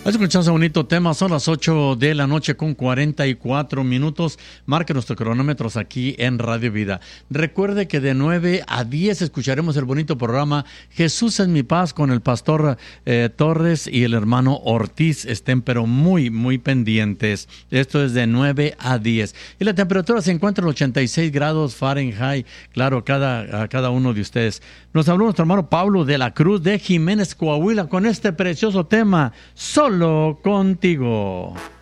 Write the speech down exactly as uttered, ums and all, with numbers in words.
Has escuchado ese bonito tema, son las ocho de la noche con cuarenta y cuatro minutos. Marque nuestros cronómetros aquí en Radio Vida. Recuerde que de nueve a diez escucharemos el bonito programa Jesús es mi paz con el pastor eh, Torres y el hermano Ortiz. Estén pero muy, muy pendientes. Esto es de nueve a diez. Y la temperatura se encuentra en ochenta y seis grados Fahrenheit. Claro, cada, a cada uno de ustedes. Nos habló nuestro hermano Pablo de la Cruz de Jiménez, Coahuila, con este precioso tema, Solo Contigo.